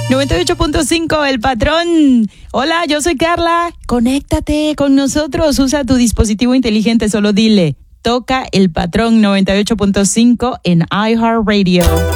98.5, El Patrón. Hola, yo soy Carla. Conéctate con nosotros. Usa tu dispositivo inteligente. Solo dile, toca El Patrón 98.5 en iHeartRadio.